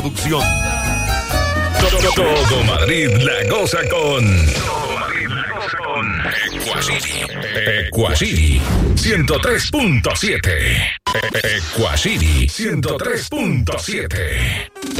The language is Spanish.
Producción. Todo Madrid la goza con Equacity 103.7. Equacity 103.7.